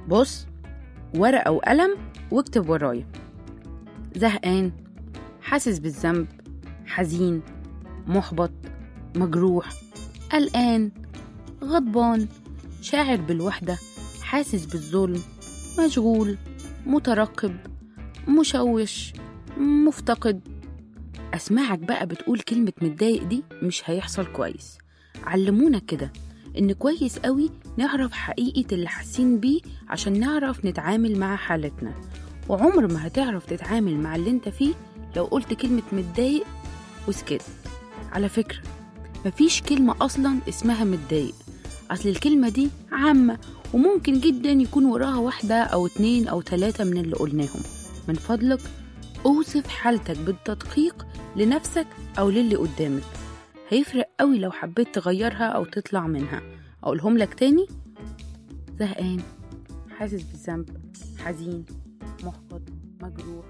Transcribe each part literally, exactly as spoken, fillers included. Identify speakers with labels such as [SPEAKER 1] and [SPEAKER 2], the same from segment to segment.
[SPEAKER 1] بص، ورقة وقلم واكتب ورايا. زهقان، حاسس بالذنب، حزين، محبط، مجروح، قلقان، غضبان، شاعر بالوحدة، حاسس بالظلم، مشغول، مترقب، مشوش، مفتقد. أسمعك بقى بتقول كلمة متضايق دي مش هيحصل كويس. علمونا كده إن كويس قوي نعرف حقيقة اللي حاسين بيه عشان نعرف نتعامل مع حالتنا، وعمر ما هتعرف تتعامل مع اللي انت فيه لو قلت كلمة متضايق وسكت. على فكرة، مفيش كلمة أصلا اسمها متضايق، أصل الكلمة دي عامة وممكن جدا يكون وراها واحدة أو اتنين أو تلاتة من اللي قلناهم. من فضلك أوصف حالتك بالتدقيق لنفسك أو للي قدامك. هيفرق قوي لو حبيت تغيرها أو تطلع منها. أقولهم لك تاني: زهقان، حاسس بالذنب، حزين، محبط، مجروح.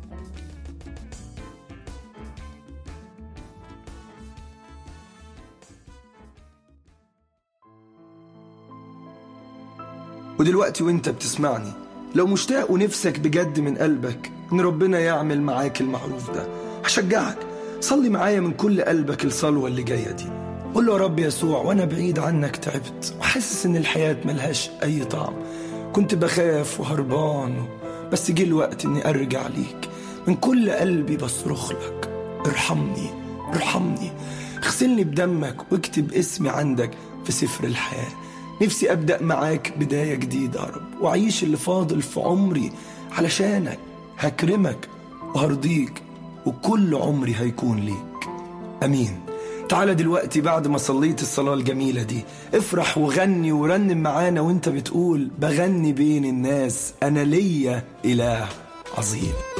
[SPEAKER 2] ودلوقتي وانت بتسمعني، لو مشتاق ونفسك بجد من قلبك ان ربنا يعمل معاك المعروف ده، هشجعك صلي معايا من كل قلبك الصلوة اللي جاية دي. قول له: يا رب يسوع، وانا بعيد عنك تعبت وحاسس ان الحياة ملهاش اي طعم، كنت بخاف وهربان، بس جه الوقت اني ارجع ليك. من كل قلبي بصرخ لك: ارحمني ارحمني، اغسلني بدمك واكتب اسمي عندك في سفر الحياة. نفسي أبدأ معاك بداية جديدة يا رب، وأعيش اللي فاضل في عمري علشانك. هكرمك وهرضيك وكل عمري هيكون ليك. أمين. تعالى دلوقتي بعد ما صليت الصلاة الجميلة دي افرح وغني ورنم معانا وانت بتقول: بغني بين الناس أنا ليا إله عظيم.